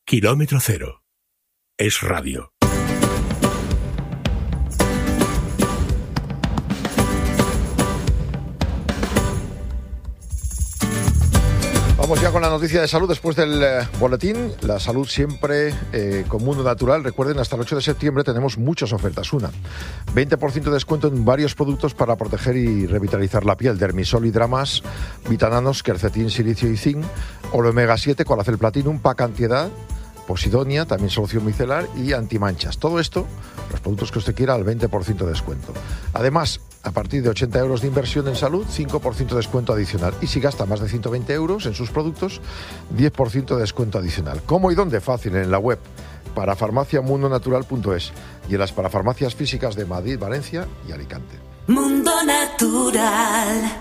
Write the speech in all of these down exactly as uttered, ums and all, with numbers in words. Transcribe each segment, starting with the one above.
Kilómetro Cero. Es radio. Vamos ya con la noticia de salud después del eh, boletín. La salud siempre eh, con Mundo Natural. Recuerden, hasta el ocho de septiembre tenemos muchas ofertas. Una, veinte por ciento de descuento en varios productos para proteger y revitalizar la piel. Dermisol y Dramas, Vitananos, Quercetin, Silicio y Zinc, Oro Omega siete, Colacel Platinum, Pac Antiedad, Posidonia, también solución micelar y antimanchas. Todo esto, los productos que usted quiera, al veinte por ciento de descuento. Además, a partir de ochenta euros de inversión en salud, cinco por ciento de descuento adicional. Y si gasta más de ciento veinte euros en sus productos, diez por ciento de descuento adicional. ¿Cómo y dónde? Fácil, en la web parafarmacia mundo natural punto es y en las parafarmacias físicas de Madrid, Valencia y Alicante. Mundo Natural.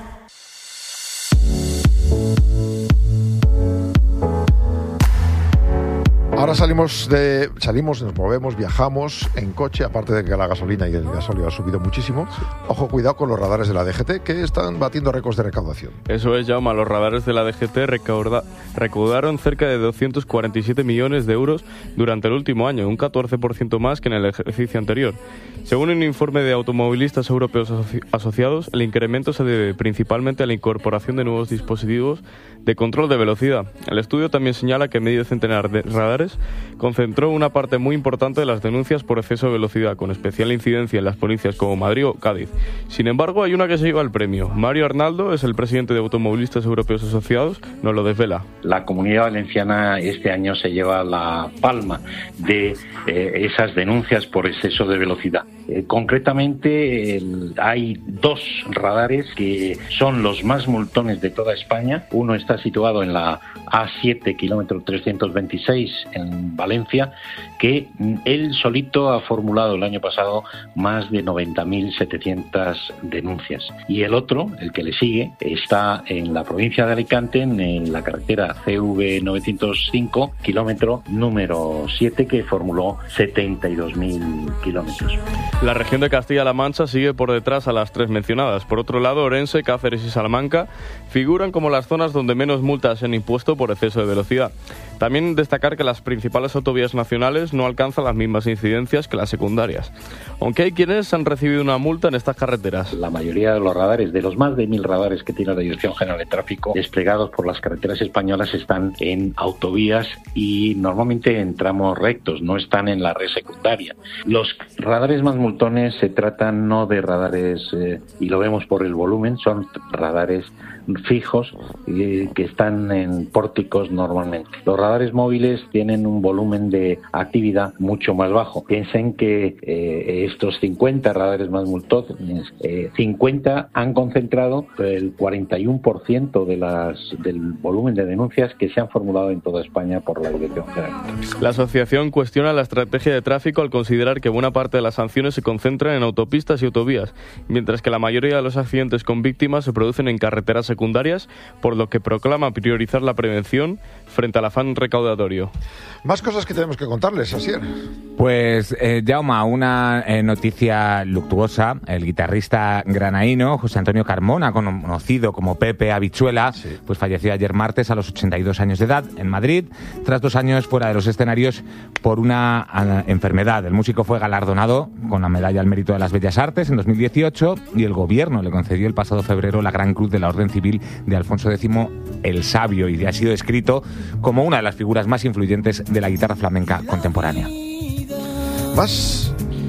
Ahora salimos, de, salimos, nos movemos, viajamos en coche, aparte de que la gasolina y el gasóleo ha subido muchísimo. Ojo, cuidado con los radares de la D G T, que están batiendo récords de recaudación. Eso es, Jaume. Los radares de la D G T recauda, recaudaron cerca de doscientos cuarenta y siete millones de euros durante el último año, un catorce por ciento más que en el ejercicio anterior. Según un informe de automovilistas europeos asoci- asociados, el incremento se debe principalmente a la incorporación de nuevos dispositivos de control de velocidad. El estudio también señala que medio centenar de radares concentró una parte muy importante de las denuncias por exceso de velocidad, con especial incidencia en las provincias como Madrid o Cádiz. Sin embargo, hay una que se lleva el premio. Mario Arnaldo es el presidente de Automovilistas Europeos Asociados, nos lo desvela. La Comunidad Valenciana este año se lleva la palma de eh, esas denuncias por exceso de velocidad. Eh, concretamente, el, hay dos radares que son los más multones de toda España. Uno está situado en la A siete, kilómetro trescientos veintiséis, en Valencia, que él solito ha formulado el año pasado más de noventa mil setecientas denuncias. Y el otro, el que le sigue, está en la provincia de Alicante, en la carretera C V novecientos cinco, kilómetro número siete, que formuló setenta y dos mil kilómetros. La región de Castilla-La Mancha sigue por detrás a las tres mencionadas. Por otro lado, Orense, Cáceres y Salamanca figuran como las zonas donde menos multas se han impuesto por exceso de velocidad. También destacar que las principales autovías nacionales no alcanzan las mismas incidencias que las secundarias, aunque hay quienes han recibido una multa en estas carreteras. La mayoría de los radares, de los más de mil radares que tiene la Dirección General de Tráfico desplegados por las carreteras españolas, están en autovías y normalmente en tramos rectos, no están en la red secundaria. Los radares más multones se tratan no de radares, eh, y lo vemos por el volumen, son radares fijos eh, que están en pórticos normalmente. Los radares móviles tienen un volumen de actividad mucho más bajo. Piensen que eh, estos cincuenta radares más multones, eh, cincuenta han concentrado el cuarenta y uno por ciento de las, del volumen de denuncias que se han formulado en toda España por la Dirección General. La asociación cuestiona la estrategia de tráfico al considerar que buena parte de las sanciones se concentran en autopistas y autovías, mientras que la mayoría de los accidentes con víctimas se producen en carreteras secundarias, por lo que proclama priorizar la prevención frente al afán recaudatorio. Más cosas que tenemos que contarles, Asier. Pues, eh, Jaume, una eh, noticia luctuosa. El guitarrista granaíno José Antonio Carmona, conocido como Pepe Habichuela, sí. pues falleció ayer martes a los ochenta y dos años de edad en Madrid, tras dos años fuera de los escenarios por una uh, enfermedad. El músico fue galardonado con la Medalla al Mérito de las Bellas Artes en dos mil dieciocho y el gobierno le concedió el pasado febrero la Gran Cruz de la Orden Civil de Alfonso X el Sabio, y ha sido descrito como una de las figuras más influyentes de la guitarra flamenca contemporánea. ¿Más?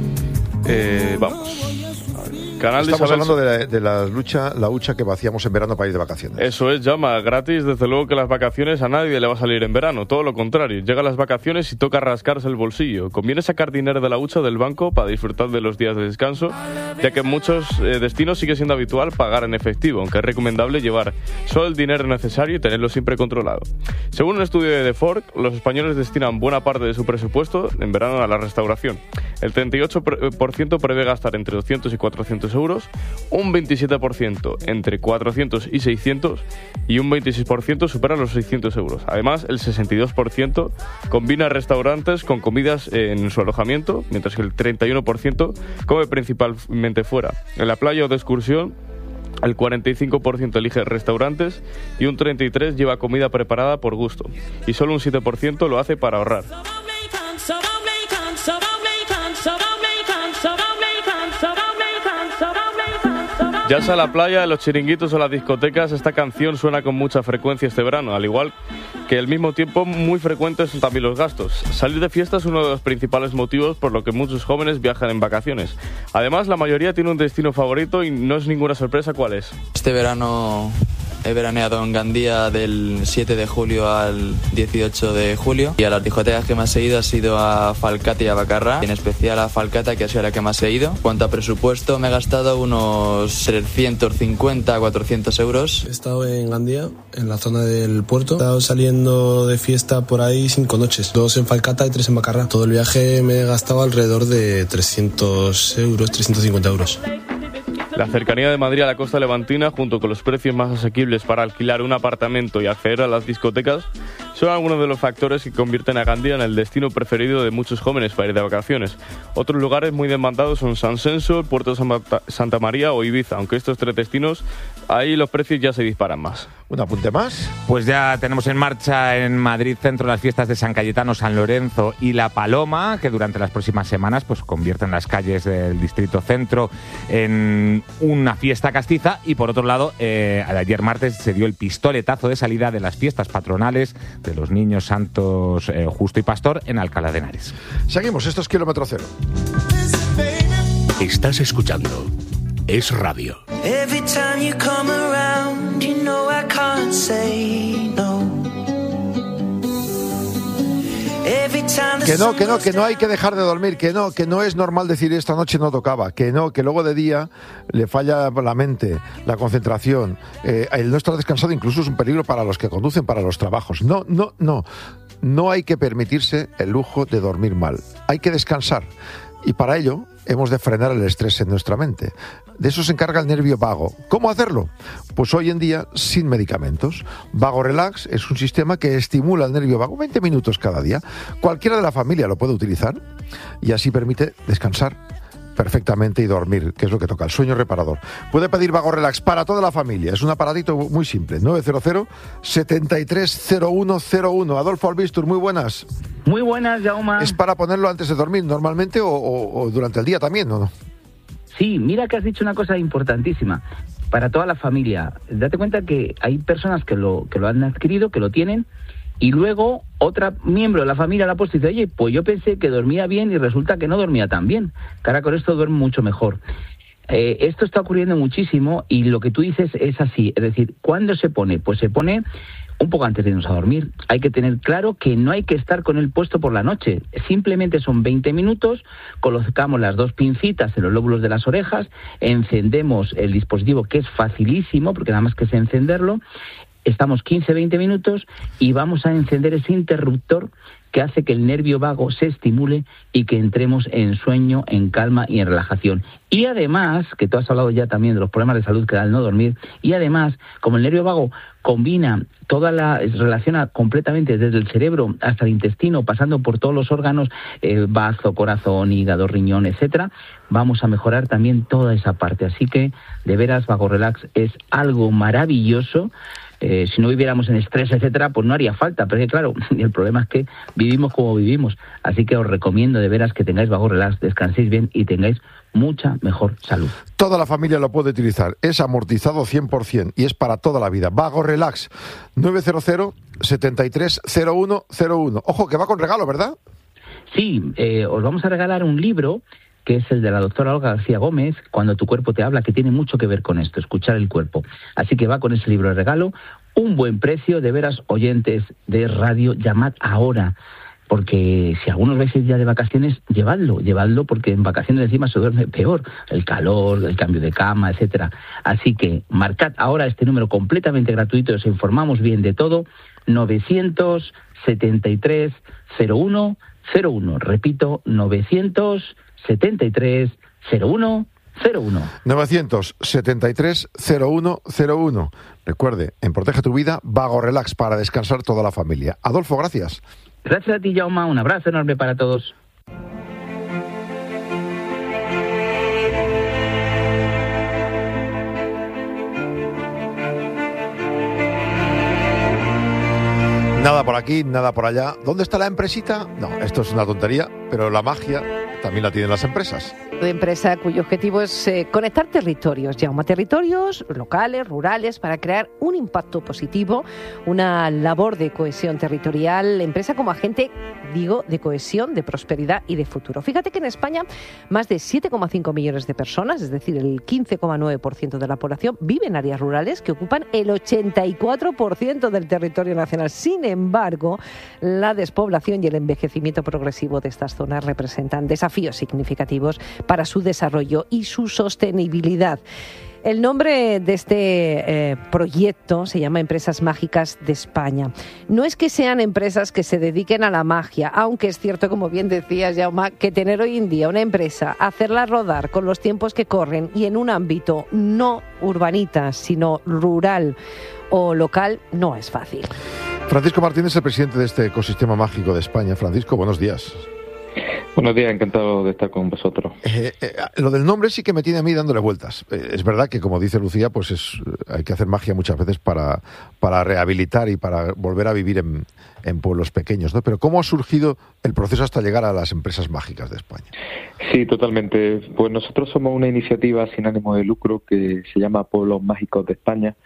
Eh, vamos. Canal de Estamos Isabel... hablando de la, de la lucha, la hucha que vaciamos en verano para ir de vacaciones. Eso es, llama gratis. Desde luego que las vacaciones a nadie le va a salir en verano, todo lo contrario. Llegan las vacaciones y toca rascarse el bolsillo. Conviene sacar dinero de la hucha del banco para disfrutar de los días de descanso, ya que en muchos eh, destinos sigue siendo habitual pagar en efectivo, aunque es recomendable llevar solo el dinero necesario y tenerlo siempre controlado. Según un estudio de The Fork, los españoles destinan buena parte de su presupuesto en verano a la restauración. El treinta y ocho por ciento prevé gastar entre doscientos y cuatrocientos euros, un veintisiete por ciento entre cuatrocientos y seiscientos y un veintiséis por ciento supera los seiscientos euros. Además, el sesenta y dos por ciento combina restaurantes con comidas en su alojamiento, mientras que el treinta y uno por ciento come principalmente fuera. En la playa o de excursión, el cuarenta y cinco por ciento elige restaurantes y un treinta y tres por ciento lleva comida preparada por gusto. Y solo un siete por ciento lo hace para ahorrar. Ya sea la playa, los chiringuitos o las discotecas, esta canción suena con mucha frecuencia este verano, al igual que al mismo tiempo muy frecuentes son también los gastos. Salir de fiesta es uno de los principales motivos por lo que muchos jóvenes viajan en vacaciones. Además, la mayoría tiene un destino favorito y no es ninguna sorpresa cuál es. Este verano he veraneado en Gandía del siete de julio al dieciocho de julio y a las discotecas que más he ido ha sido a Falcata y a Bacarra, en especial a Falcata, que ha sido la que más he ido. En cuanto a presupuesto, me he gastado unos trescientos cincuenta a cuatrocientos euros. He estado en Gandía, en la zona del puerto. He estado saliendo de fiesta por ahí cinco noches, dos en Falcata y tres en Bacarra. Todo el viaje me he gastado alrededor de trescientos euros, trescientos cincuenta euros. La cercanía de Madrid a la costa levantina, junto con los precios más asequibles para alquilar un apartamento y acceder a las discotecas, son algunos de los factores que convierten a Gandía en el destino preferido de muchos jóvenes para ir de vacaciones. Otros lugares muy demandados son San Censo, el Puerto de Santa María o Ibiza, aunque estos tres destinos, ahí los precios ya se disparan más. ¿Un apunte más? Pues ya tenemos en marcha en Madrid Centro las fiestas de San Cayetano, San Lorenzo y La Paloma, que durante las próximas semanas pues convierten las calles del distrito centro en una fiesta castiza. Y por otro lado, eh, ayer martes se dio el pistoletazo de salida de las fiestas patronales de los Niños Santos eh, Justo y Pastor en Alcalá de Henares. Seguimos, esto es Kilómetro Cero. Estás escuchando Es Radio. Every time you come around, you know I can't say no. Every time the Que no, que no, sun que no hay goes que dejar de dormir, que no, que no es normal decir esta noche no tocaba, que no, que luego de día le falla la mente, la concentración, eh, el no estar descansado incluso es un peligro para los que conducen, para los trabajos. No, no, no, no hay que permitirse el lujo de dormir mal, hay que descansar y para ello hemos de frenar el estrés en nuestra mente. De eso se encarga el nervio vago. ¿Cómo hacerlo? Pues hoy en día sin medicamentos. Vago Relax es un sistema que estimula el nervio vago veinte minutos cada día. Cualquiera de la familia lo puede utilizar y así permite descansar perfectamente y dormir, que es lo que toca, el sueño reparador. Puede pedir Vago Relax para toda la familia. Es un aparatito muy simple. nueve cero cero, setenta y tres cero uno cero uno. Adolfo Albistur, muy buenas. Muy buenas, Jaume. ¿Es para ponerlo antes de dormir normalmente o, o, o durante el día también, o no? Sí, mira que has dicho una cosa importantísima. Para toda la familia. Date cuenta que hay personas que lo, que lo han adquirido, que lo tienen, y luego otra miembro de la familia la ha puesto y dice, oye, pues yo pensé que dormía bien y resulta que no dormía tan bien. Que ahora con esto duermo mucho mejor. Eh, esto está ocurriendo muchísimo y lo que tú dices es así. Es decir, ¿cuándo se pone? Pues se pone un poco antes de irnos a dormir. Hay que tener claro que no hay que estar con él puesto por la noche. Simplemente son veinte minutos, colocamos las dos pincitas en los lóbulos de las orejas, encendemos el dispositivo, que es facilísimo, porque nada más que es encenderlo, estamos quince a veinte minutos y vamos a encender ese interruptor que hace que el nervio vago se estimule y que entremos en sueño, en calma y en relajación. Y además, que tú has hablado ya también de los problemas de salud que da el no dormir, y además, como el nervio vago combina toda la, relaciona completamente desde el cerebro hasta el intestino, pasando por todos los órganos, eh, bazo, corazón, hígado, riñón, etcétera, vamos a mejorar también toda esa parte. Así que, de veras, Vago Relax es algo maravilloso. Eh, si no viviéramos en estrés, etcétera, pues no haría falta, pero es que, claro, el problema es que vivimos como vivimos, así que os recomiendo de veras que tengáis Vago Relax, descanséis bien y tengáis mucha mejor salud. Toda la familia lo puede utilizar, es amortizado cien por ciento y es para toda la vida. Vago Relax, nueve cero cero, setenta y tres cero uno cero uno. Ojo, que va con regalo, ¿verdad? Sí, eh, os vamos a regalar un libro que es el de la doctora Olga García Gómez, Cuando tu cuerpo te habla, que tiene mucho que ver con esto, escuchar el cuerpo. Así que va con ese libro de regalo, un buen precio, de veras, oyentes de radio, llamad ahora, porque si algunos vais ya de vacaciones, llevadlo, llevadlo, porque en vacaciones encima se duerme peor, el calor, el cambio de cama, etcétera. Así que marcad ahora este número completamente gratuito, os informamos bien de todo, novecientos setenta y tres cero uno cero uno, repito, novecientos setenta y tres cero uno cero uno. novecientos setenta y tres cero uno cero uno. Recuerde, en Protege tu Vida, Vago Relax para descansar toda la familia. Adolfo, gracias. Gracias a ti, Jaume. Un abrazo enorme para todos. Nada por aquí, nada por allá. ¿Dónde está la empresita? No, esto es una tontería, pero la magia también la tienen las empresas. De empresa cuyo objetivo es eh, conectar territorios, Jaume, territorios locales, rurales, para crear un impacto positivo, una labor de cohesión territorial, empresa como agente, digo, de cohesión, de prosperidad y de futuro. Fíjate que en España más de siete coma cinco millones de personas, es decir, el quince coma nueve por ciento de la población, vive en áreas rurales que ocupan el ochenta y cuatro por ciento del territorio nacional. Sin embargo, la despoblación y el envejecimiento progresivo de estas zonas representan desafíos significativos para su desarrollo y su sostenibilidad. El nombre de este eh, proyecto se llama Empresas Mágicas de España. No es que sean empresas que se dediquen a la magia, aunque es cierto, como bien decías, Jaume, que tener hoy en día una empresa, hacerla rodar con los tiempos que corren y en un ámbito no urbanita, sino rural o local, no es fácil. Francisco Martínez es el presidente de este ecosistema mágico de España. Francisco, buenos días. Buenos días, encantado de estar con vosotros. Eh, eh, lo del nombre sí que me tiene a mí dándole vueltas. Eh, es verdad que, como dice Lucía, pues es, hay que hacer magia muchas veces para, para rehabilitar y para volver a vivir en, en pueblos pequeños, ¿no? Pero ¿cómo ha surgido el proceso hasta llegar a las empresas mágicas de España? Sí, totalmente. Pues nosotros somos una iniciativa sin ánimo de lucro que se llama Pueblos Mágicos de España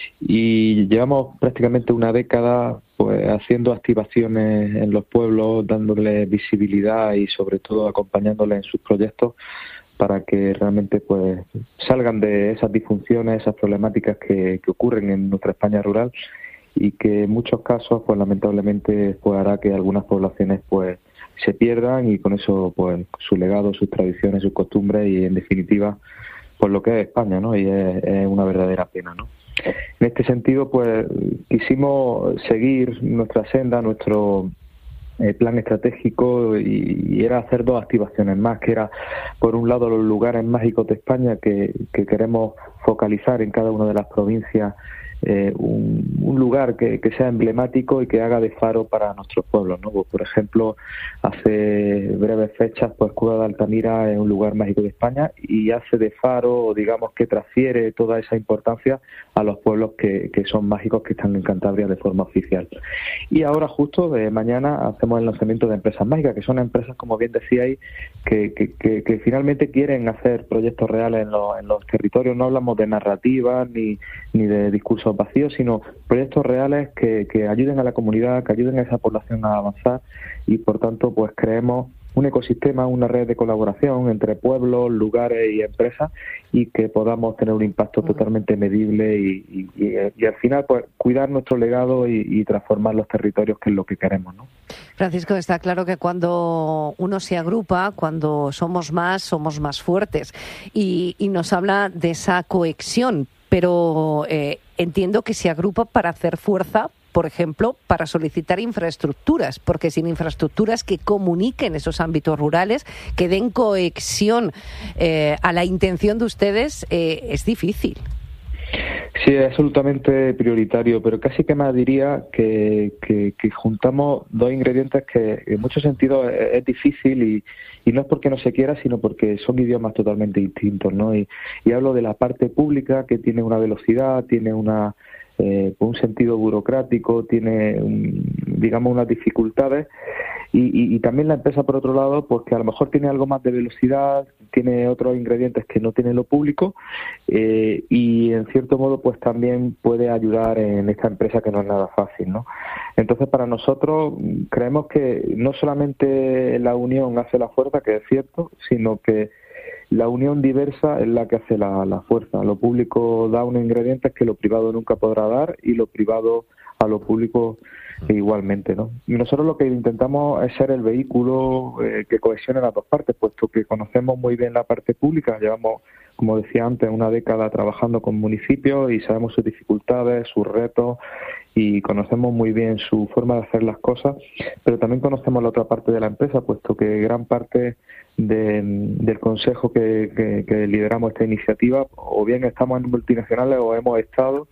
y llevamos prácticamente una década pues haciendo activaciones en los pueblos, dándole visibilidad y sobre todo acompañándoles en sus proyectos para que realmente pues salgan de esas disfunciones, esas problemáticas que, que ocurren en nuestra España rural y que en muchos casos pues lamentablemente pues hará que algunas poblaciones pues se pierdan y con eso pues su legado, sus tradiciones, sus costumbres y en definitiva pues lo que es España, ¿no? Y es, es una verdadera pena, ¿no? En este sentido, pues quisimos seguir nuestra senda, nuestro eh, plan estratégico y, y era hacer dos activaciones más, que era, por un lado, los lugares mágicos de España que, que queremos focalizar en cada una de las provincias, eh, un, un lugar que, que sea emblemático y que haga de faro para nuestros pueblos, ¿no? Pues, por ejemplo, hace breves fechas, pues Cueva de Altamira es un lugar mágico de España y hace de faro, digamos que transfiere toda esa importancia a los pueblos que, que son mágicos, que están en Cantabria de forma oficial. Y ahora justo de mañana hacemos el lanzamiento de Empresas Mágicas, que son empresas, como bien decíais, que, que, que, que finalmente quieren hacer proyectos reales en los, en los territorios. No hablamos de narrativas ni, ni de discursos vacíos, sino proyectos reales que, que ayuden a la comunidad, que ayuden a esa población a avanzar y por tanto pues creemos un ecosistema, una red de colaboración entre pueblos, lugares y empresas y que podamos tener un impacto totalmente medible y, y, y, y al final pues cuidar nuestro legado y, y transformar los territorios, que es lo que queremos, ¿no? Francisco, está claro que cuando uno se agrupa, cuando somos más, somos más fuertes y, y nos habla de esa cohesión, pero eh, entiendo que se agrupa para hacer fuerza, por ejemplo, para solicitar infraestructuras, porque sin infraestructuras que comuniquen esos ámbitos rurales, que den cohesión eh, a la intención de ustedes, eh, es difícil. Sí, es absolutamente prioritario, pero casi que más diría que, que, que juntamos dos ingredientes que en muchos sentidos es, es difícil y, y no es porque no se quiera, sino porque son idiomas totalmente distintos, ¿no? Y, y hablo de la parte pública, que tiene una velocidad, tiene una eh, un sentido burocrático, tiene, un, digamos, unas dificultades. Y, y, y también la empresa, por otro lado, pues que a lo mejor tiene algo más de velocidad, tiene otros ingredientes que no tiene lo público eh, y en cierto modo pues también puede ayudar en esta empresa que no es nada fácil, ¿no? Entonces para nosotros creemos que no solamente la unión hace la fuerza, que es cierto, sino que la unión diversa es la que hace la, la fuerza. Lo público da unos ingredientes que lo privado nunca podrá dar y lo privado a lo público igualmente, ¿no? Y nosotros lo que intentamos es ser el vehículo eh, que cohesione las dos partes, puesto que conocemos muy bien la parte pública, llevamos, como decía antes, una década trabajando con municipios y sabemos sus dificultades, sus retos y conocemos muy bien su forma de hacer las cosas, pero también conocemos la otra parte de la empresa, puesto que gran parte de, del consejo que, que, que lideramos esta iniciativa, o bien estamos en multinacionales o hemos estado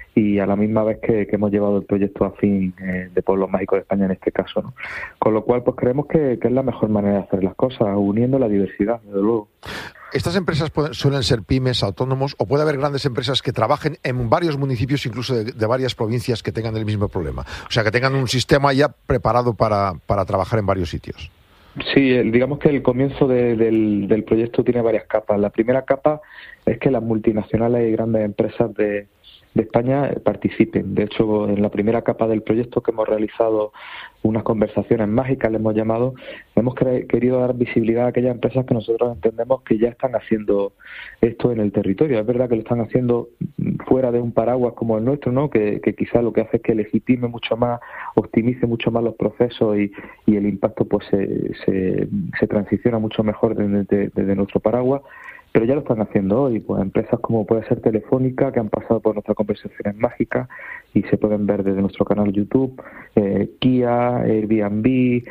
y a la misma vez que, que hemos llevado el proyecto a fin eh, de Pueblos Mágicos de España en este caso, ¿no? Con lo cual, pues creemos que, que es la mejor manera de hacer las cosas, uniendo la diversidad, desde luego. ¿Estas empresas pueden, suelen ser pymes, autónomos, o puede haber grandes empresas que trabajen en varios municipios, incluso de, de varias provincias, que tengan el mismo problema? O sea, que tengan un sistema ya preparado para, para trabajar en varios sitios. Sí, el, digamos que el comienzo de, del, del proyecto tiene varias capas. La primera capa es que las multinacionales y grandes empresas de, de España participen. De hecho, en la primera capa del proyecto, que hemos realizado unas conversaciones mágicas, le hemos llamado, hemos cre- querido dar visibilidad a aquellas empresas que nosotros entendemos que ya están haciendo esto en el territorio. Es verdad que lo están haciendo fuera de un paraguas como el nuestro, ¿no? Que, que quizás lo que hace es que legitime mucho más, optimice mucho más los procesos y, y el impacto pues se, se, se transiciona mucho mejor desde, desde, desde nuestro paraguas. Pero ya lo están haciendo hoy, pues empresas como puede ser Telefónica, que han pasado por nuestras conversaciones mágicas y se pueden ver desde nuestro canal YouTube, eh, Kia, Airbnb,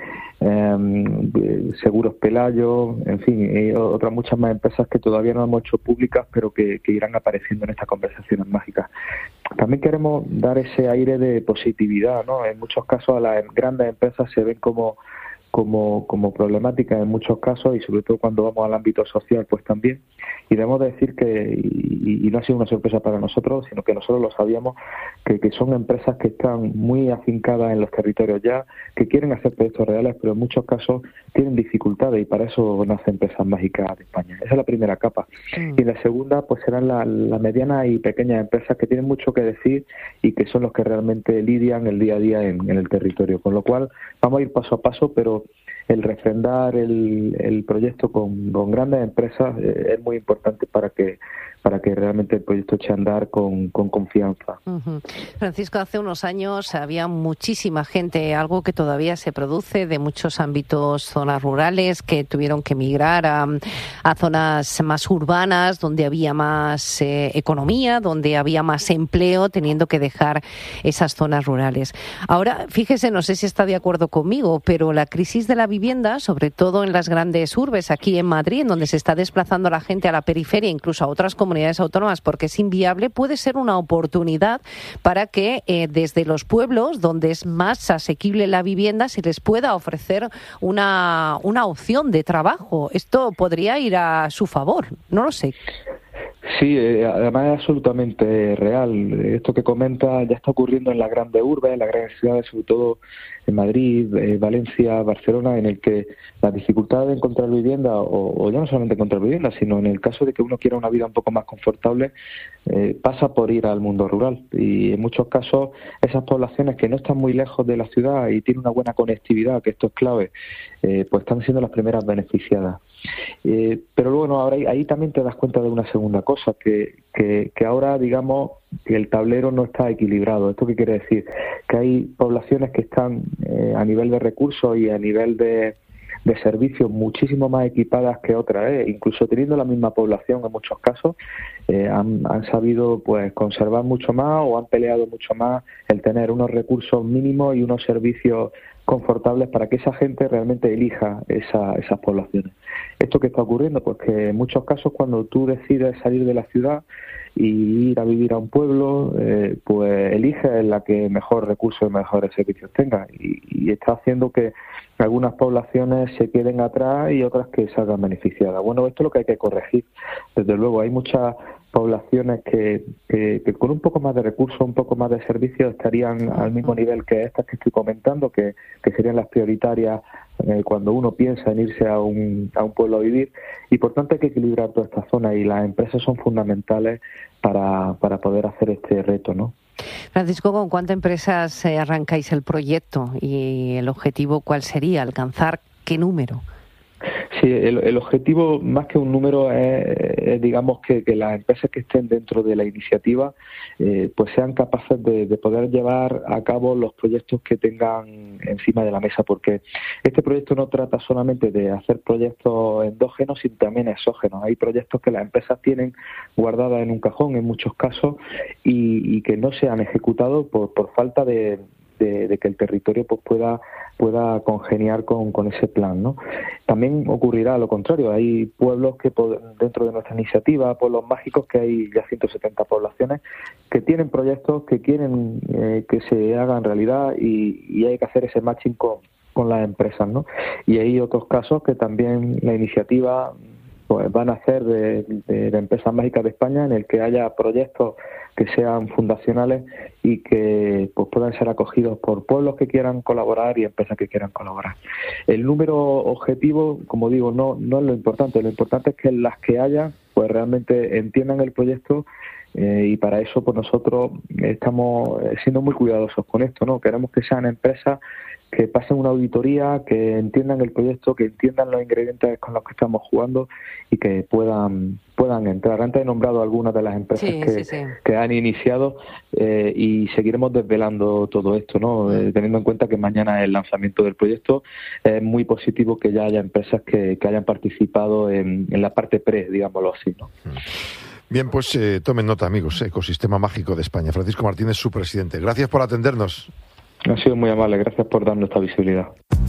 eh, Seguros Pelayo, en fin, eh, otras muchas más empresas que todavía no hemos hecho públicas, pero que, que irán apareciendo en estas conversaciones mágicas. También queremos dar ese aire de positividad, ¿no? En muchos casos a las grandes empresas se ven como como como problemática en muchos casos, y sobre todo cuando vamos al ámbito social pues también, y debemos decir que, y, y no ha sido una sorpresa para nosotros, sino que nosotros lo sabíamos, que, que son empresas que están muy afincadas en los territorios ya, que quieren hacer proyectos reales, pero en muchos casos tienen dificultades, y para eso nacen Empresas Mágicas de España. Esa es la primera capa. Mm. Y la segunda pues serán las la medianas y pequeñas empresas que tienen mucho que decir y que son los que realmente lidian el día a día en, en el territorio, con lo cual vamos a ir paso a paso, pero el refrendar el, el proyecto con, con grandes empresas eh, es muy importante para que para que realmente el proyecto eche a andar con, con confianza. Uh-huh. Francisco, hace unos años había muchísima gente, algo que todavía se produce, de muchos ámbitos, zonas rurales, que tuvieron que migrar a, a zonas más urbanas, donde había más eh, economía, donde había más empleo, teniendo que dejar esas zonas rurales. Ahora, fíjese, no sé si está de acuerdo conmigo, pero la crisis de la vivienda, sobre todo en las grandes urbes, aquí en Madrid, en donde se está desplazando la gente a la periferia, incluso a otras comunidades autónomas, porque es inviable, puede ser una oportunidad para que eh, desde los pueblos, donde es más asequible la vivienda, se les pueda ofrecer una, una opción de trabajo. Esto podría ir a su favor, no lo sé. Sí, eh, además es absolutamente real. Esto que comenta ya está ocurriendo en las grandes urbes, en las grandes ciudades, sobre todo en Madrid, eh, Valencia, Barcelona, en el que la dificultad de encontrar vivienda, o, o ya no solamente encontrar vivienda, sino en el caso de que uno quiera una vida un poco más confortable, eh, pasa por ir al mundo rural. Y en muchos casos esas poblaciones que no están muy lejos de la ciudad y tienen una buena conectividad, que esto es clave, eh, pues están siendo las primeras beneficiadas. Eh, pero bueno, ahora ahí, ahí también te das cuenta de una segunda cosa, que, que, que ahora digamos que el tablero no está equilibrado. ¿Esto qué quiere decir? Que hay poblaciones que están eh, a nivel de recursos y a nivel de, de servicios muchísimo más equipadas que otras, ¿eh? Incluso teniendo la misma población en muchos casos, eh, han, han sabido pues conservar mucho más o han peleado mucho más el tener unos recursos mínimos y unos servicios confortables para que esa gente realmente elija esa, esas poblaciones. ¿Esto qué está ocurriendo? Pues que en muchos casos cuando tú decides salir de la ciudad y ir a vivir a un pueblo, eh, pues eliges la que mejor recursos y mejores servicios tenga, y, y está haciendo que algunas poblaciones se queden atrás y otras que salgan beneficiadas. Bueno, esto es lo que hay que corregir. Desde luego hay muchas poblaciones que, que, que con un poco más de recursos, un poco más de servicios estarían al mismo nivel que estas que estoy comentando, que, que serían las prioritarias eh, cuando uno piensa en irse a un, a un pueblo a vivir, y por tanto hay que equilibrar toda esta zona y las empresas son fundamentales para, para poder hacer este reto, ¿no? Francisco, ¿con cuántas empresas eh, arrancáis el proyecto y el objetivo cuál sería? ¿Alcanzar qué número? Sí, el, el objetivo más que un número es, es digamos, que, que las empresas que estén dentro de la iniciativa eh, pues sean capaces de, de poder llevar a cabo los proyectos que tengan encima de la mesa, porque este proyecto no trata solamente de hacer proyectos endógenos, sino también exógenos. Hay proyectos que las empresas tienen guardadas en un cajón en muchos casos y, y que no se han ejecutado por, por falta de de, de que el territorio pues pueda pueda congeniar con, con ese plan, ¿no? También ocurrirá lo contrario. Hay pueblos que dentro de nuestra iniciativa, pueblos mágicos, que hay ya ciento setenta poblaciones que tienen proyectos que quieren eh, que se hagan realidad y, y hay que hacer ese matching con, con las empresas, ¿no? Y hay otros casos que también la iniciativa pues van a hacer de, de, de Empresas Mágicas de España, en el que haya proyectos que sean fundacionales y que pues puedan ser acogidos por pueblos que quieran colaborar y empresas que quieran colaborar. El número objetivo, como digo, no no es lo importante. Lo importante es que las que haya pues realmente entiendan el proyecto, eh, y para eso pues nosotros estamos siendo muy cuidadosos con esto, ¿no? Queremos que sean empresas que pasen una auditoría, que entiendan el proyecto, que entiendan los ingredientes con los que estamos jugando y que puedan puedan entrar. Antes he nombrado algunas de las empresas Sí, que, sí, sí. que han iniciado, eh, y seguiremos desvelando todo esto, ¿no? Eh, teniendo en cuenta que mañana es el lanzamiento del proyecto. Es muy positivo que ya haya empresas que, que hayan participado en, en la parte pre, digámoslo así, ¿no? Bien, pues eh, tomen nota, amigos. Ecosistema Mágico de España. Francisco Martínez, su presidente. Gracias por atendernos. Ha sido muy amable, gracias por darnos esta visibilidad.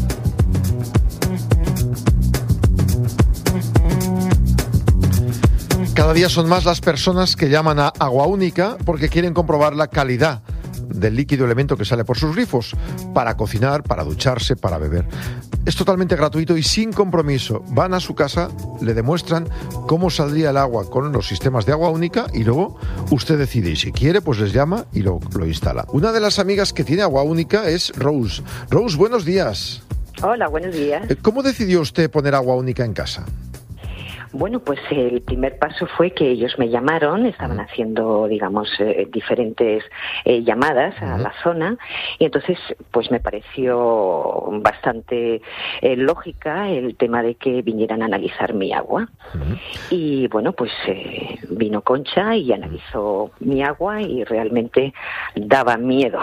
Cada día son más las personas que llaman a Agua Única porque quieren comprobar la calidad del líquido elemento que sale por sus grifos, para cocinar, para ducharse, para beber. Es totalmente gratuito y sin compromiso. Van a su casa, le demuestran cómo saldría el agua con los sistemas de Agua Única y luego usted decide, y si quiere pues les llama y lo, lo instala. Una de las amigas que tiene Agua Única es Rose. Rose, buenos días. Hola, buenos días. ¿Cómo decidió usted poner Agua Única en casa? Bueno, pues el primer paso fue que ellos me llamaron, estaban uh-huh. haciendo, digamos, eh, diferentes eh, llamadas a uh-huh. la zona, y entonces pues me pareció bastante eh, lógica el tema de que vinieran a analizar mi agua. Uh-huh. Y bueno, pues eh, vino Concha y analizó mi agua y realmente daba miedo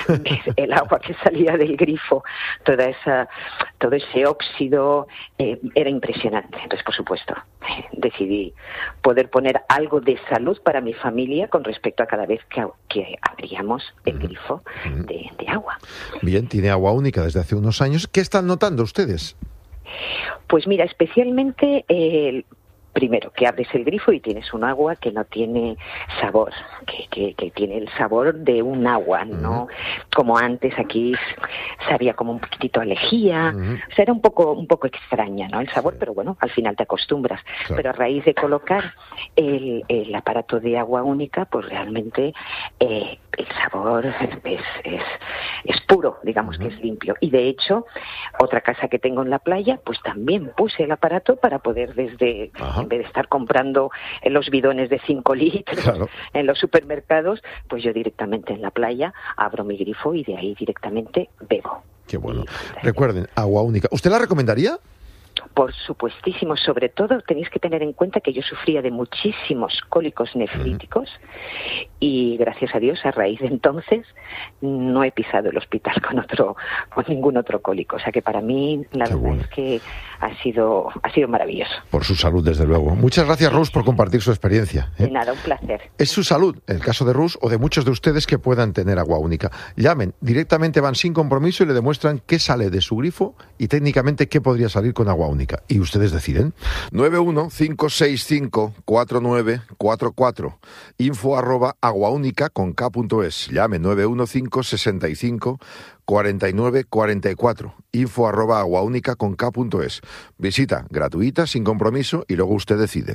el agua que salía del grifo, toda esa, todo ese óxido, eh, era impresionante. Entonces, por supuesto, decidí poder poner algo de salud para mi familia con respecto a cada vez que, que abríamos el grifo de, de agua. Bien, tiene Agua Única desde hace unos años. ¿Qué están notando ustedes? Pues mira, especialmente el... Primero, que abres el grifo y tienes un agua que no tiene sabor, que, que, que tiene el sabor de un agua, uh-huh. no como antes aquí sabía como un poquitito a lejía, uh-huh. o sea, era un poco un poco extraña, ¿no? El sabor, sí. Pero bueno, al final te acostumbras. Claro. Pero a raíz de colocar el, el aparato de Agua Única, pues realmente eh, el sabor es, es, es puro, digamos uh-huh. que es limpio. Y de hecho, otra casa que tengo en la playa, pues también puse el aparato para poder desde... Uh-huh. En vez de estar comprando los bidones de cinco litros claro. en los supermercados, pues yo directamente en la playa abro mi grifo y de ahí directamente bebo. Qué bueno. Recuerden, Agua Única. ¿Usted la recomendaría? Por supuestísimo, sobre todo tenéis que tener en cuenta que yo sufría de muchísimos cólicos nefríticos uh-huh. y gracias a Dios a raíz de entonces no he pisado el hospital con otro con ningún otro cólico, o sea que para mí la Qué verdad bueno. es que ha sido ha sido maravilloso. Por su salud, desde luego. Muchas gracias, Rose, por compartir su experiencia. ¿eh? De nada, un placer. Es su salud, el caso de Rose o de muchos de ustedes que puedan tener Agua Única. Llamen, directamente van sin compromiso y le demuestran qué sale de su grifo y técnicamente qué podría salir con Agua Única. Y ustedes deciden. nueve uno cinco seis cinco cuatro nueve cuatro cuatro. Info arroba aguaúnica con K punto es. Llame nueve uno cinco seis cinco cuarenta y nueve cuarenta y cuatro. Info arroba aguaúnica con K punto es. Visita gratuita, sin compromiso, y luego usted decide.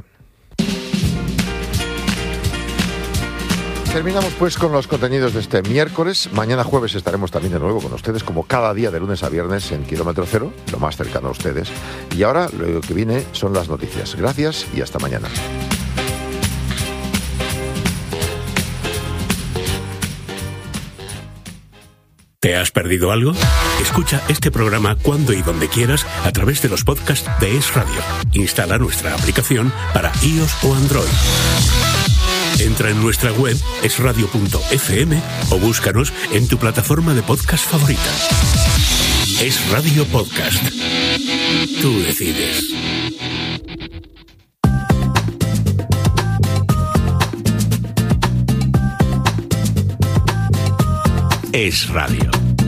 Terminamos pues con los contenidos de este miércoles. Mañana jueves estaremos también de nuevo con ustedes, como cada día de lunes a viernes en Kilómetro Cero, lo más cercano a ustedes. Y ahora lo que viene son las noticias. Gracias y hasta mañana. ¿Te has perdido algo? Escucha este programa cuando y donde quieras a través de los podcasts de Es Radio. Instala nuestra aplicación para iOS o Android. Entra en nuestra web es radio punto efe eme o búscanos en tu plataforma de podcast favorita. Es Radio Podcast. Tú decides. Es Radio.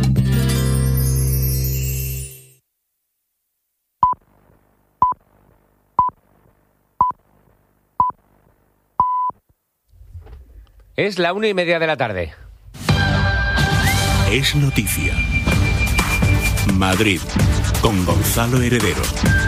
Es la una y media de la tarde. Es noticia. Madrid, con Gonzalo Heredero.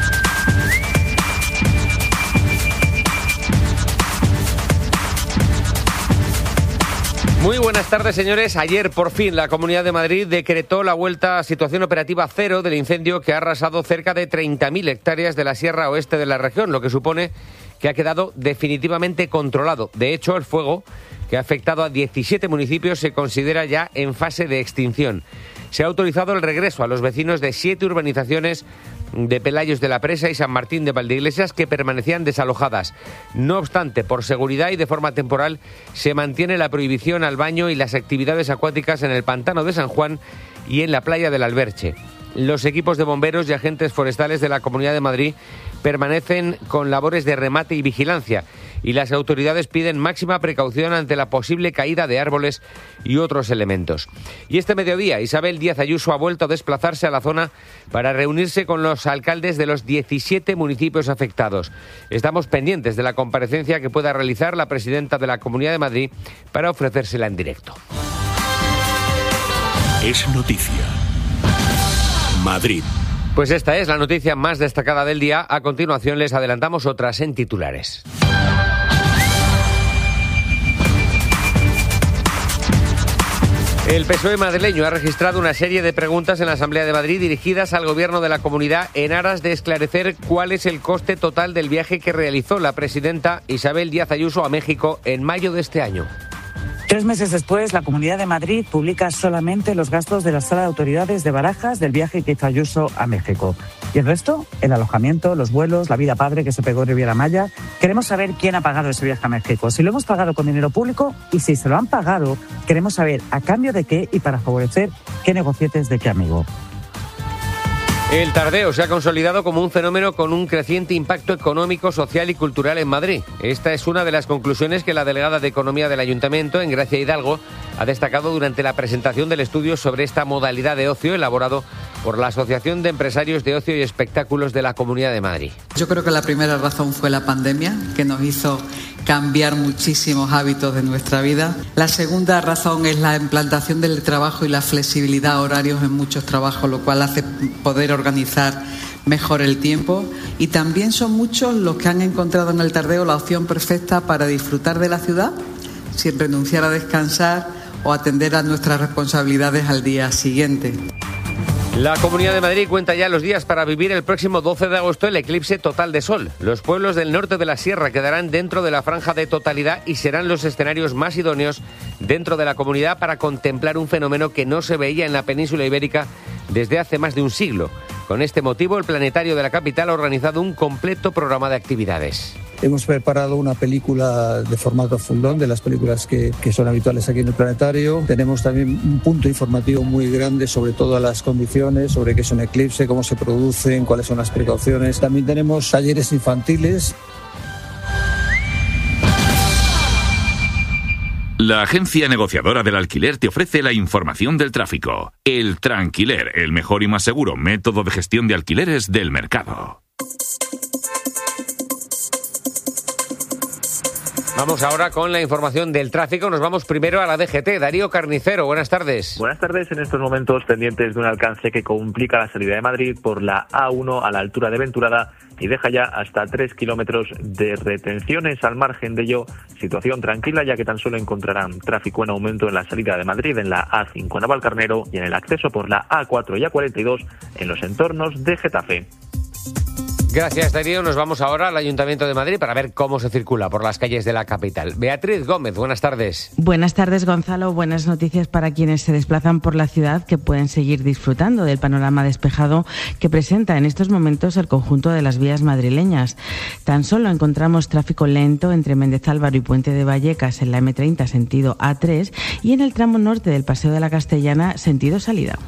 Muy buenas tardes, señores. Ayer, por fin, la Comunidad de Madrid decretó la vuelta a situación operativa cero del incendio que ha arrasado cerca de treinta mil hectáreas de la sierra oeste de la región, lo que supone que ha quedado definitivamente controlado. De hecho, el fuego, que ha afectado a diecisiete municipios, se considera ya en fase de extinción. Se ha autorizado el regreso a los vecinos de siete urbanizaciones de Pelayos de la Presa y San Martín de Valdeiglesias que permanecían desalojadas. No obstante, por seguridad y de forma temporal, se mantiene la prohibición al baño y las actividades acuáticas en el pantano de San Juan y en la playa del Alberche. Los equipos de bomberos y agentes forestales de la Comunidad de Madrid permanecen con labores de remate y vigilancia, y las autoridades piden máxima precaución ante la posible caída de árboles y otros elementos. Y este mediodía, Isabel Díaz Ayuso ha vuelto a desplazarse a la zona para reunirse con los alcaldes de los diecisiete municipios afectados. Estamos pendientes de la comparecencia que pueda realizar la presidenta de la Comunidad de Madrid para ofrecérsela en directo. Es noticia. Madrid. Pues esta es la noticia más destacada del día. A continuación les adelantamos otras en titulares. El P S O E madrileño ha registrado una serie de preguntas en la Asamblea de Madrid dirigidas al Gobierno de la Comunidad en aras de esclarecer cuál es el coste total del viaje que realizó la presidenta Isabel Díaz Ayuso a México en mayo de este año. Tres meses después, la Comunidad de Madrid publica solamente los gastos de la Sala de Autoridades de Barajas del viaje que hizo Ayuso a México. ¿Y el resto? El alojamiento, los vuelos, la vida padre que se pegó en Riviera Maya. Queremos saber quién ha pagado ese viaje a México, si lo hemos pagado con dinero público y si se lo han pagado, queremos saber a cambio de qué y para favorecer qué negocietes de qué amigo. El tardeo se ha consolidado como un fenómeno con un creciente impacto económico, social y cultural en Madrid. Esta es una de las conclusiones que la delegada de Economía del Ayuntamiento, Engracia Hidalgo, ha destacado durante la presentación del estudio sobre esta modalidad de ocio elaborado por la Asociación de Empresarios de Ocio y Espectáculos de la Comunidad de Madrid. Yo creo que la primera razón fue la pandemia, que nos hizo cambiar muchísimos hábitos de nuestra vida. La segunda razón es la implantación del trabajo y la flexibilidad de horarios en muchos trabajos, lo cual hace poder organizar mejor el tiempo. Y también son muchos los que han encontrado en el tardeo la opción perfecta para disfrutar de la ciudad sin renunciar a descansar o atender a nuestras responsabilidades al día siguiente. La Comunidad de Madrid cuenta ya los días para vivir el próximo doce de agosto el eclipse total de sol. Los pueblos del norte de la sierra quedarán dentro de la franja de totalidad y serán los escenarios más idóneos dentro de la comunidad para contemplar un fenómeno que no se veía en la península ibérica desde hace más de un siglo. Con este motivo, el Planetario de la capital ha organizado un completo programa de actividades. Hemos preparado una película de formato full-on, de las películas que, que son habituales aquí en el Planetario. Tenemos también un punto informativo muy grande sobre todas las condiciones, sobre qué es un eclipse, cómo se producen, cuáles son las precauciones. También tenemos talleres infantiles. La agencia negociadora del alquiler te ofrece la información del tráfico. El Tranquiler, el mejor y más seguro método de gestión de alquileres del mercado. Vamos ahora con la información del tráfico. Nos vamos primero a la D G T. Darío Carnicero, buenas tardes. Buenas tardes. En estos momentos pendientes de un alcance que complica la salida de Madrid por la A uno a la altura de Venturada y deja ya hasta tres kilómetros de retenciones. Al margen de ello, situación tranquila, ya que tan solo encontrarán tráfico en aumento en la salida de Madrid en la A cinco en Navalcarnero y en el acceso por la A cuatro y A cuarenta y dos en los entornos de Getafe. Gracias, Darío. Nos vamos ahora al Ayuntamiento de Madrid para ver cómo se circula por las calles de la capital. Beatriz Gómez, buenas tardes. Buenas tardes, Gonzalo. Buenas noticias para quienes se desplazan por la ciudad, que pueden seguir disfrutando del panorama despejado que presenta en estos momentos el conjunto de las vías madrileñas. Tan solo encontramos tráfico lento entre Méndez Álvaro y Puente de Vallecas en la eme treinta sentido A tres y en el tramo norte del Paseo de la Castellana sentido salida.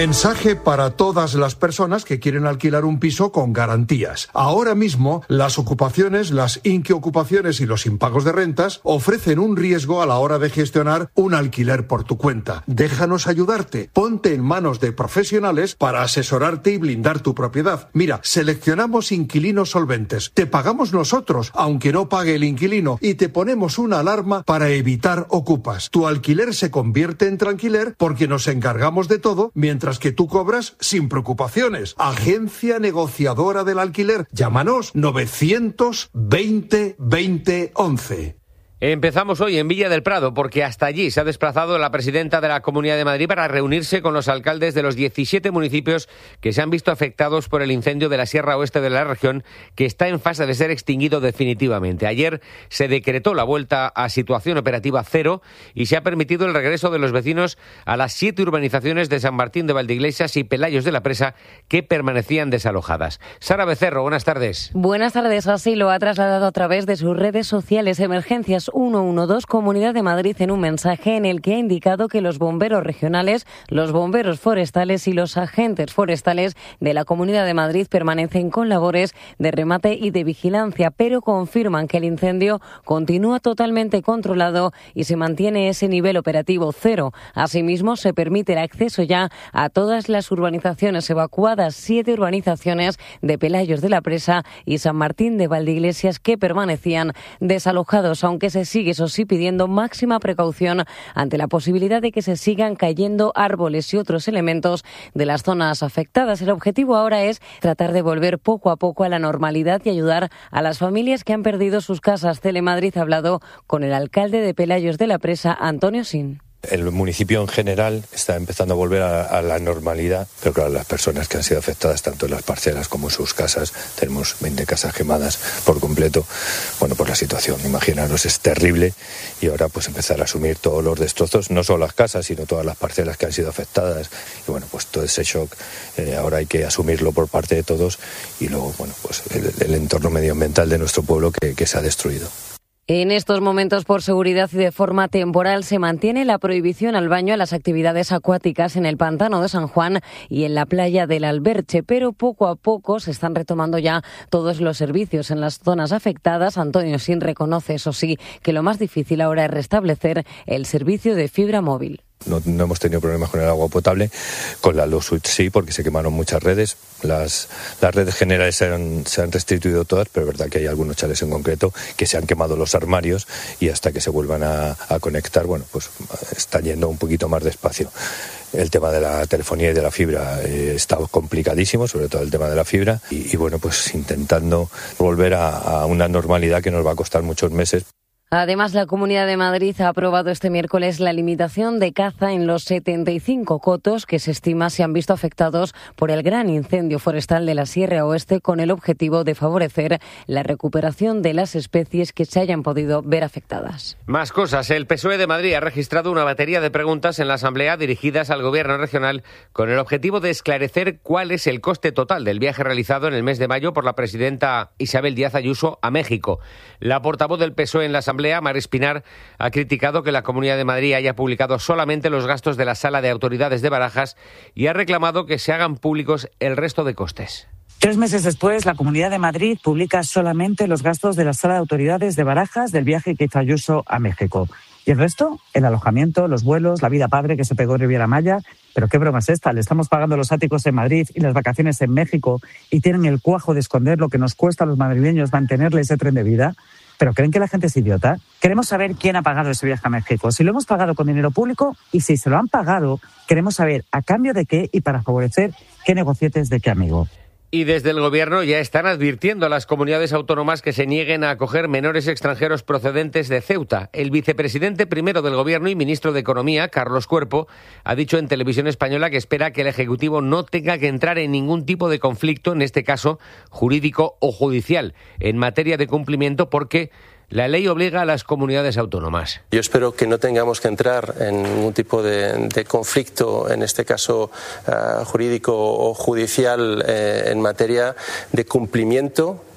Mensaje para todas las personas que quieren alquilar un piso con garantías. Ahora mismo, las ocupaciones, las inquiocupaciones y los impagos de rentas ofrecen un riesgo a la hora de gestionar un alquiler por tu cuenta. Déjanos ayudarte. Ponte en manos de profesionales para asesorarte y blindar tu propiedad. Mira, seleccionamos inquilinos solventes. Te pagamos nosotros, aunque no pague el inquilino, y te ponemos una alarma para evitar ocupas. Tu alquiler se convierte en tranquiler porque nos encargamos de todo, mientras Mientras que tú cobras sin preocupaciones. Agencia Negociadora del Alquiler. Llámanos novecientos veinte veinte once. Empezamos hoy en Villa del Prado porque hasta allí se ha desplazado la presidenta de la Comunidad de Madrid para reunirse con los alcaldes de los diecisiete municipios que se han visto afectados por el incendio de la Sierra Oeste de la región, que está en fase de ser extinguido definitivamente. Ayer se decretó la vuelta a situación operativa cero y se ha permitido el regreso de los vecinos a las siete urbanizaciones de San Martín de Valdeiglesias y Pelayos de la Presa que permanecían desalojadas. Sara Becerro, buenas tardes. Buenas tardes. Así lo ha trasladado a través de sus redes sociales Emergencias ciento doce Comunidad de Madrid en un mensaje en el que ha indicado que los bomberos regionales, los bomberos forestales y los agentes forestales de la Comunidad de Madrid permanecen con labores de remate y de vigilancia, pero confirman que el incendio continúa totalmente controlado y se mantiene ese nivel operativo cero. Asimismo, se permite el acceso ya a todas las urbanizaciones evacuadas, siete urbanizaciones de Pelayos de la Presa y San Martín de Valdeiglesias que permanecían desalojados, aunque se sigue, eso sí, pidiendo máxima precaución ante la posibilidad de que se sigan cayendo árboles y otros elementos de las zonas afectadas. El objetivo ahora es tratar de volver poco a poco a la normalidad y ayudar a las familias que han perdido sus casas. Telemadrid ha hablado con el alcalde de Pelayos de la Presa, Antonio Sin. El municipio en general está empezando a volver a, a la normalidad, pero claro, las personas que han sido afectadas tanto en las parcelas como en sus casas, tenemos veinte casas quemadas por completo, bueno, pues la situación, imaginaros, es terrible y ahora pues empezar a asumir todos los destrozos, no solo las casas, sino todas las parcelas que han sido afectadas y bueno, pues todo ese shock eh, ahora hay que asumirlo por parte de todos y luego, bueno, pues el, el entorno medioambiental de nuestro pueblo que, que se ha destruido. En estos momentos, por seguridad y de forma temporal, se mantiene la prohibición al baño a las actividades acuáticas en el Pantano de San Juan y en la playa del Alberche, pero poco a poco se están retomando ya todos los servicios en las zonas afectadas. Antonio Sin reconoce, eso sí, que lo más difícil ahora es restablecer el servicio de fibra móvil. No, no hemos tenido problemas con el agua potable, con la luz sí, porque se quemaron muchas redes. Las, las redes generales se han, se han restituido todas, pero es verdad que hay algunos chales en concreto que se han quemado los armarios y hasta que se vuelvan a, a conectar, bueno, pues están yendo un poquito más despacio. El tema de la telefonía y de la fibra eh, está complicadísimo, sobre todo el tema de la fibra, y, y bueno, pues intentando volver a, a una normalidad que nos va a costar muchos meses. Además, la Comunidad de Madrid ha aprobado este miércoles la limitación de caza en los setenta y cinco cotos que se estima se han visto afectados por el gran incendio forestal de la Sierra Oeste, con el objetivo de favorecer la recuperación de las especies que se hayan podido ver afectadas. Más cosas. El P S O E de Madrid ha registrado una batería de preguntas en la Asamblea dirigidas al Gobierno regional con el objetivo de esclarecer cuál es el coste total del viaje realizado en el mes de mayo por la presidenta Isabel Díaz Ayuso a México. La portavoz del P S O E en la Asamblea, Mar Espinar, ha criticado que la Comunidad de Madrid haya publicado solamente los gastos de la Sala de Autoridades de Barajas y ha reclamado que se hagan públicos el resto de costes. Tres meses después, la Comunidad de Madrid publica solamente los gastos de la Sala de Autoridades de Barajas del viaje que hizo Ayuso a México. Y el resto, el alojamiento, los vuelos, la vida padre que se pegó en Riviera Maya. Pero qué broma es esta, le estamos pagando los áticos en Madrid y las vacaciones en México y tienen el cuajo de esconder lo que nos cuesta a los madrileños mantenerle ese tren de vida. ¿Pero creen que la gente es idiota? Queremos saber quién ha pagado ese viaje a México, si lo hemos pagado con dinero público y si se lo han pagado, queremos saber a cambio de qué y para favorecer qué negocietes de qué amigo. Y desde el Gobierno ya están advirtiendo a las comunidades autónomas que se nieguen a acoger menores extranjeros procedentes de Ceuta. El vicepresidente primero del Gobierno y ministro de Economía, Carlos Cuerpo, ha dicho en Televisión Española que espera que el Ejecutivo no tenga que entrar en ningún tipo de conflicto, en este caso jurídico o judicial, en materia de cumplimiento, porque la ley obliga a las comunidades autónomas. Yo espero que no tengamos que entrar en ningún tipo de, de conflicto, en este caso uh, jurídico o judicial, eh, en materia de cumplimiento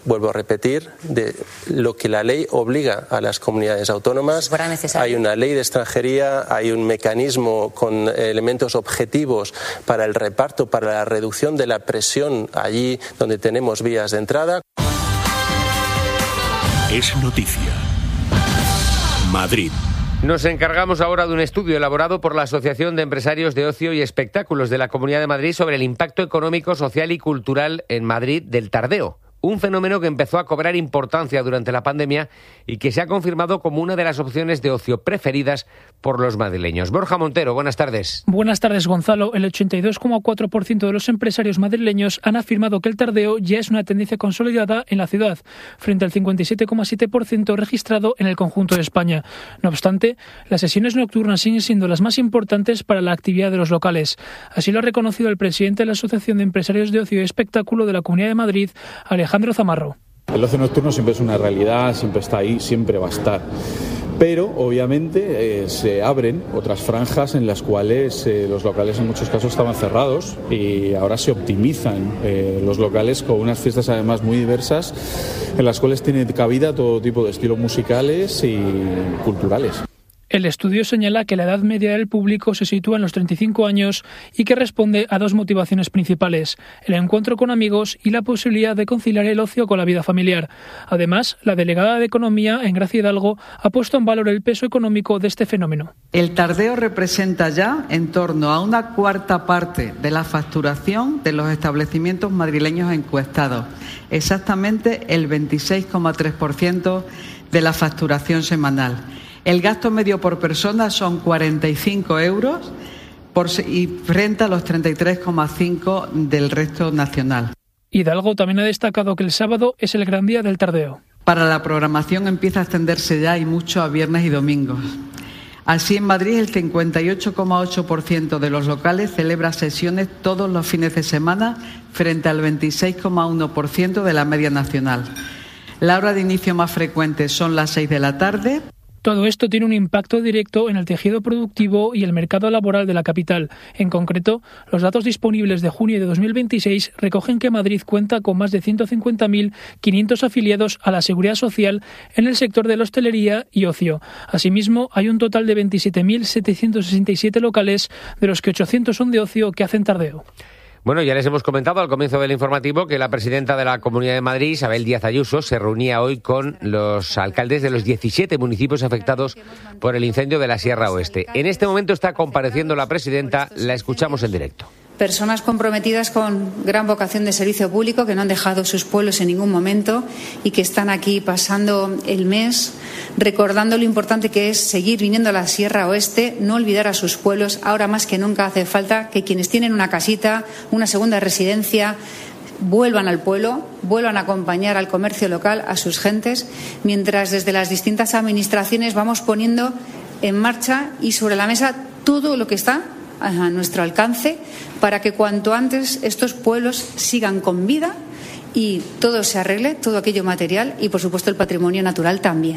vuelvo a repetir, de lo que la ley obliga a las comunidades autónomas. Hay una ley de extranjería, hay un mecanismo con elementos objetivos para el reparto, para la reducción de la presión allí donde tenemos vías de entrada. Es noticia. Madrid. Nos encargamos ahora de un estudio elaborado por la Asociación de Empresarios de Ocio y Espectáculos de la Comunidad de Madrid sobre el impacto económico, social y cultural en Madrid del tardeo. Un fenómeno que empezó a cobrar importancia durante la pandemia y que se ha confirmado como una de las opciones de ocio preferidas por los madrileños. Borja Montero, buenas tardes. Buenas tardes, Gonzalo. El ochenta y dos coma cuatro por ciento de los empresarios madrileños han afirmado que el tardeo ya es una tendencia consolidada en la ciudad, frente al cincuenta y siete coma siete por ciento registrado en el conjunto de España. No obstante, las sesiones nocturnas siguen siendo las más importantes para la actividad de los locales. Así lo ha reconocido el presidente de la Asociación de Empresarios de Ocio y Espectáculo de la Comunidad de Madrid, Alejandro Alejandro Zamarro. El ocio nocturno siempre es una realidad, siempre está ahí, siempre va a estar. Pero, obviamente, eh, se abren otras franjas en las cuales eh, los locales en muchos casos estaban cerrados y ahora se optimizan eh, los locales con unas fiestas además muy diversas en las cuales tiene cabida todo tipo de estilos musicales y culturales. El estudio señala que la edad media del público se sitúa en los treinta y cinco años y que responde a dos motivaciones principales: el encuentro con amigos y la posibilidad de conciliar el ocio con la vida familiar. Además, la delegada de Economía en Gracia Hidalgo ha puesto en valor el peso económico de este fenómeno. El tardeo representa ya en torno a una cuarta parte de la facturación de los establecimientos madrileños encuestados, exactamente el veintiséis coma tres por ciento de la facturación semanal. El gasto medio por persona son cuarenta y cinco euros por, y frente a los treinta y tres coma cinco del resto nacional. Hidalgo también ha destacado que el sábado es el gran día del tardeo. Para la programación empieza a extenderse ya y mucho a viernes y domingos. Así, en Madrid el cincuenta y ocho coma ocho por ciento de los locales celebra sesiones todos los fines de semana frente al veintiséis coma uno por ciento de la media nacional. La hora de inicio más frecuente son las seis de la tarde. Todo esto tiene un impacto directo en el tejido productivo y el mercado laboral de la capital. En concreto, los datos disponibles de junio de dos mil veintiséis recogen que Madrid cuenta con más de ciento cincuenta mil quinientos afiliados a la Seguridad Social en el sector de la hostelería y ocio. Asimismo, hay un total de veintisiete mil setecientos sesenta y siete locales, de los que ochocientos son de ocio, que hacen tardeo. Bueno, ya les hemos comentado al comienzo del informativo que la presidenta de la Comunidad de Madrid, Isabel Díaz Ayuso, se reunía hoy con los alcaldes de los diecisiete municipios afectados por el incendio de la Sierra Oeste. En este momento está compareciendo la presidenta, la escuchamos en directo. Personas comprometidas con gran vocación de servicio público, que no han dejado sus pueblos en ningún momento y que están aquí pasando el mes recordando lo importante que es seguir viniendo a la Sierra Oeste, no olvidar a sus pueblos. Ahora más que nunca hace falta que quienes tienen una casita, una segunda residencia, vuelvan al pueblo, vuelvan a acompañar al comercio local, a sus gentes, mientras desde las distintas administraciones vamos poniendo en marcha y sobre la mesa todo lo que está a nuestro alcance para que cuanto antes estos pueblos sigan con vida y todo se arregle, todo aquello material y, por supuesto, el patrimonio natural también.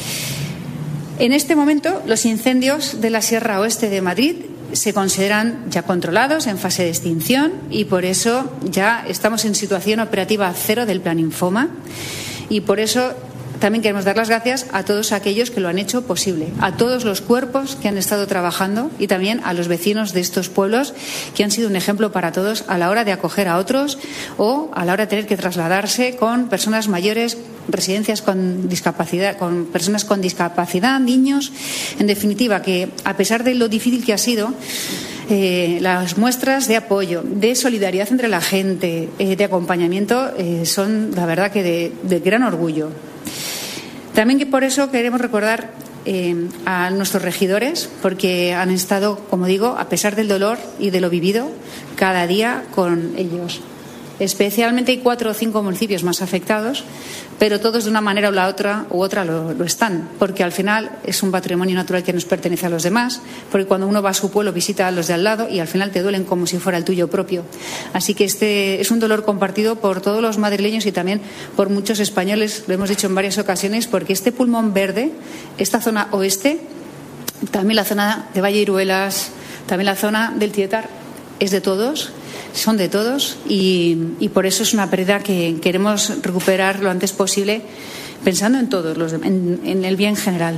En este momento, los incendios de la Sierra Oeste de Madrid se consideran ya controlados, en fase de extinción, y por eso ya estamos en situación operativa cero del Plan Infoma, y por eso también queremos dar las gracias a todos aquellos que lo han hecho posible, a todos los cuerpos que han estado trabajando y también a los vecinos de estos pueblos que han sido un ejemplo para todos a la hora de acoger a otros o a la hora de tener que trasladarse con personas mayores, residencias con discapacidad, con personas con discapacidad, niños. En definitiva, que a pesar de lo difícil que ha sido, Eh, las muestras de apoyo, de solidaridad entre la gente, eh, de acompañamiento, eh, son, la verdad, que de, de gran orgullo. También que por eso queremos recordar eh, a nuestros regidores, porque han estado, como digo, a pesar del dolor y de lo vivido, cada día con ellos. Especialmente hay cuatro o cinco municipios más afectados, pero todos de una manera u la otra u otra lo, lo están, porque al final es un patrimonio natural que nos pertenece a los demás, porque cuando uno va a su pueblo visita a los de al lado y al final te duelen como si fuera el tuyo propio. Así que este es un dolor compartido por todos los madrileños y también por muchos españoles, lo hemos dicho en varias ocasiones, porque este pulmón verde, esta zona oeste, también la zona de Valle Iruelas, también la zona del Tietar, es de todos. son de todos y, y por eso es una pérdida que queremos recuperar lo antes posible, pensando en todos, los, en, en el bien general.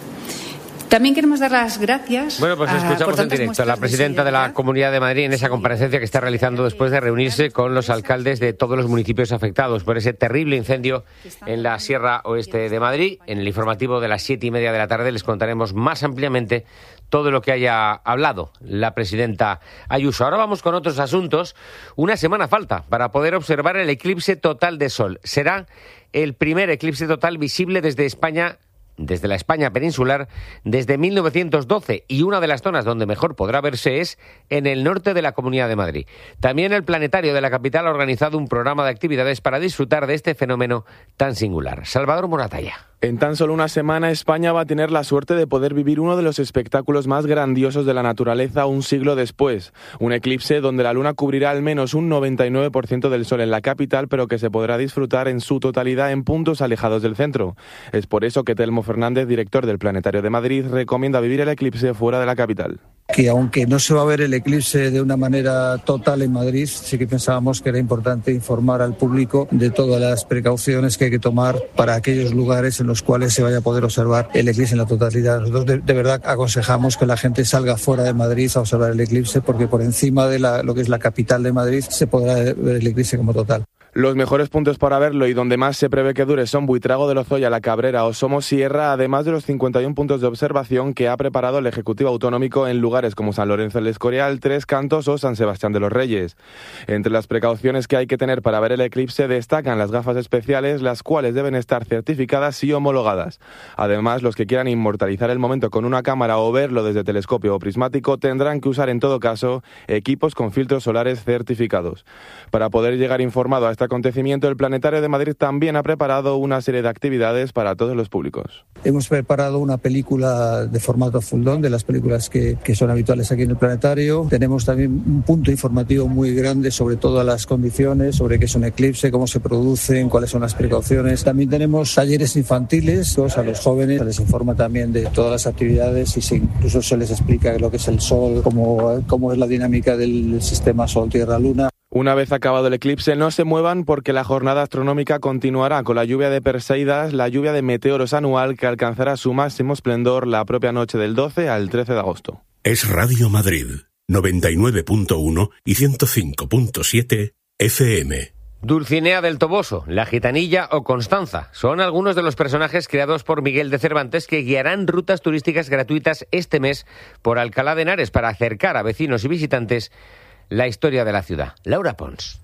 También queremos dar las gracias. Bueno, pues escuchamos en directo a la presidenta de la Comunidad de Madrid en esa comparecencia que está realizando después de reunirse con los alcaldes de todos los municipios afectados por ese terrible incendio en la Sierra Oeste de Madrid. En el informativo de las siete y media de la tarde les contaremos más ampliamente todo lo que haya hablado la presidenta Ayuso. Ahora vamos con otros asuntos. Una semana falta para poder observar el eclipse total de sol. Será el primer eclipse total visible desde España, desde la España peninsular, desde mil novecientos doce, y una de las zonas donde mejor podrá verse es en el norte de la Comunidad de Madrid. También el Planetario de la capital ha organizado un programa de actividades para disfrutar de este fenómeno tan singular. Salvador Moratalla. En tan solo una semana, España va a tener la suerte de poder vivir uno de los espectáculos más grandiosos de la naturaleza un siglo después. Un eclipse donde la luna cubrirá al menos un noventa y nueve por ciento del sol en la capital, pero que se podrá disfrutar en su totalidad en puntos alejados del centro. Es por eso que Telmo Fernández, director del Planetario de Madrid, recomienda vivir el eclipse fuera de la capital. Que aunque no se va a ver el eclipse de una manera total en Madrid, sí que pensábamos que era importante informar al público de todas las precauciones que hay que tomar para aquellos lugares en los cuales se vaya a poder observar el eclipse en la totalidad. Nosotros de, de verdad aconsejamos que la gente salga fuera de Madrid a observar el eclipse, porque por encima de la, lo que es la capital de Madrid se podrá ver el eclipse como total. Los mejores puntos para verlo y donde más se prevé que dure son Buitrago de Lozoya, La Cabrera o Somosierra, además de los cincuenta y uno puntos de observación que ha preparado el Ejecutivo Autonómico en lugares como San Lorenzo del Escorial, Tres Cantos o San Sebastián de los Reyes. Entre las precauciones que hay que tener para ver el eclipse destacan las gafas especiales, las cuales deben estar certificadas y homologadas. Además, los que quieran inmortalizar el momento con una cámara o verlo desde telescopio o prismático tendrán que usar en todo caso equipos con filtros solares certificados. Para poder llegar informado a esta acontecimiento, el Planetario de Madrid también ha preparado una serie de actividades para todos los públicos. Hemos preparado una película de formato full-on, de las películas que, que son habituales aquí en el Planetario. Tenemos también un punto informativo muy grande sobre todas las condiciones, sobre qué es un eclipse, cómo se producen, cuáles son las precauciones. También tenemos talleres infantiles, a los jóvenes se les informa también de todas las actividades y se, incluso se les explica lo que es el sol, cómo, cómo es la dinámica del sistema Sol-Tierra-Luna. Una vez acabado el eclipse, no se muevan porque la jornada astronómica continuará con la lluvia de Perseidas, la lluvia de meteoros anual que alcanzará su máximo esplendor la propia noche del doce al trece de agosto. Es Radio Madrid, noventa y nueve punto uno y ciento cinco punto siete F M. Dulcinea del Toboso, La Gitanilla o Constanza son algunos de los personajes creados por Miguel de Cervantes que guiarán rutas turísticas gratuitas este mes por Alcalá de Henares para acercar a vecinos y visitantes la historia de la ciudad. Laura Pons.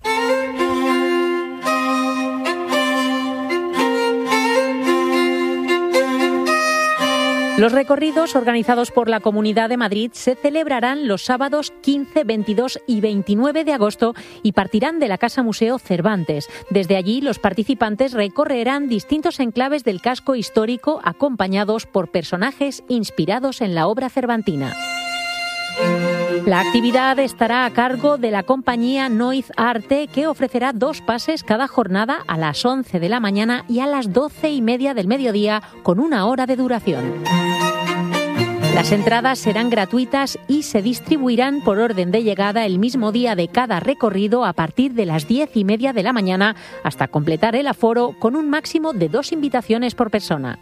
Los recorridos organizados por la Comunidad de Madrid se celebrarán los sábados quince, veintidós y veintinueve de agosto y partirán de la Casa Museo Cervantes. Desde allí, los participantes recorrerán distintos enclaves del casco histórico acompañados por personajes inspirados en la obra cervantina. La actividad estará a cargo de la compañía Noiz Arte, que ofrecerá dos pases cada jornada a las once de la mañana y a las doce y media del mediodía, con una hora de duración. Las entradas serán gratuitas y se distribuirán por orden de llegada el mismo día de cada recorrido a partir de las diez y media de la mañana hasta completar el aforo, con un máximo de dos invitaciones por persona.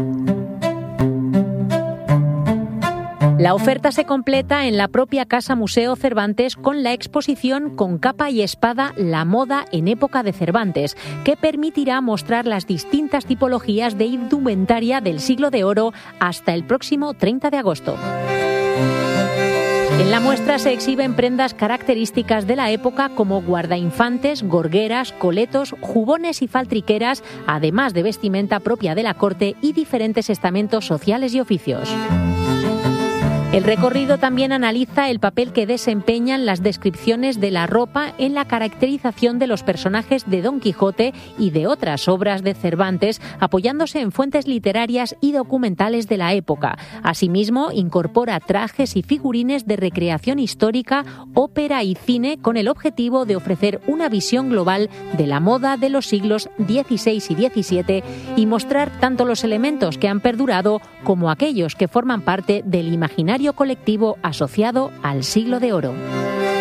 La oferta se completa en la propia Casa Museo Cervantes con la exposición Con capa y espada, la moda en época de Cervantes, que permitirá mostrar las distintas tipologías de indumentaria del siglo de oro hasta el próximo treinta de agosto. En la muestra se exhiben prendas características de la época como guardainfantes, gorgueras, coletos, jubones y faltriqueras, además de vestimenta propia de la corte y diferentes estamentos sociales y oficios. El recorrido también analiza el papel que desempeñan las descripciones de la ropa en la caracterización de los personajes de Don Quijote y de otras obras de Cervantes, apoyándose en fuentes literarias y documentales de la época. Asimismo, incorpora trajes y figurines de recreación histórica, ópera y cine, con el objetivo de ofrecer una visión global de la moda de los siglos dieciséis y diecisiete y mostrar tanto los elementos que han perdurado como aquellos que forman parte del imaginario colectivo asociado al siglo de oro.